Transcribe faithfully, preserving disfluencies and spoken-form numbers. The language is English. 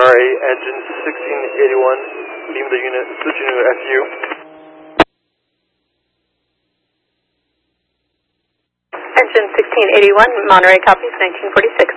Monterey, engine sixteen eighty-one, beam the unit, Tsujunu F U. Engine sixteen eighty-one, Monterey copies nineteen forty-six.